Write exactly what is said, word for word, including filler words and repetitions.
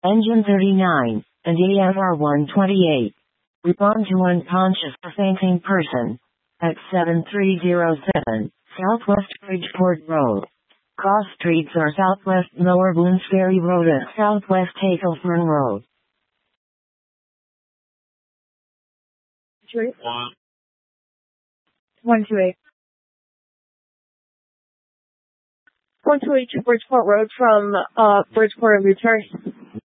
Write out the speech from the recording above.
Engine thirty-nine, and E M R one twenty-eight. Respond to unconscious or fainting person. At seven three zero seven, Southwest Bridgeport Road. Cross streets are Southwest Lower Bloomsbury Road and Southwest Hazelburn Road. One. one two eight. one two eight to Bridgeport Road from uh, Bridgeport and Blueberry.